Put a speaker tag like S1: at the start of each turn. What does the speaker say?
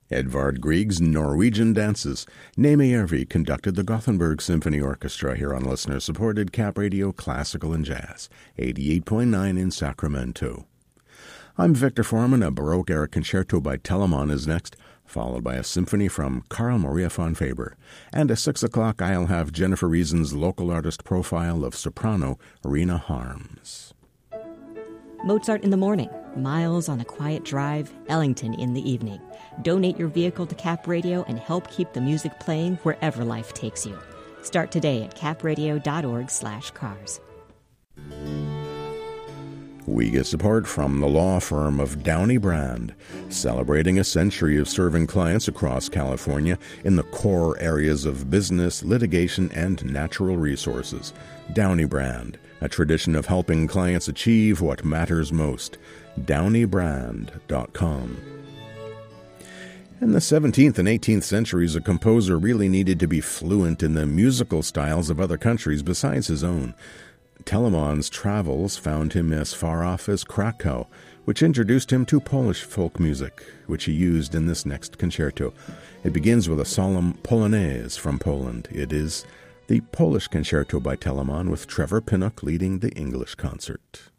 S1: Edvard Grieg's Norwegian Dances. Némé Järvi conducted the Gothenburg Symphony Orchestra here on listener-supported Cap Radio Classical and Jazz, 88.9 in Sacramento. I'm Victor Foreman. A Baroque-era concerto by Telemann is next, followed by a symphony from Carl Maria von Faber. And at 6 o'clock, I'll have Jennifer Reason's local artist profile of soprano Rena Harms.
S2: Mozart in the morning, Miles on a quiet drive, Ellington in the evening. Donate your vehicle to Cap Radio and help keep the music playing wherever life takes you. Start today at capradio.org/cars.
S1: We get support from the law firm of Downey Brand, celebrating a century of serving clients across California in the core areas of business, litigation, and natural resources. Downey Brand, a tradition of helping clients achieve what matters most. DowneyBrand.com. In the 17th and 18th centuries, a composer really needed to be fluent in the musical styles of other countries besides his own. Telemann's travels found him as far off as Krakow, which introduced him to Polish folk music, which he used in this next concerto. It begins with a solemn polonaise from Poland. It is the Polish concerto by Telemann, with Trevor Pinnock leading the English concert.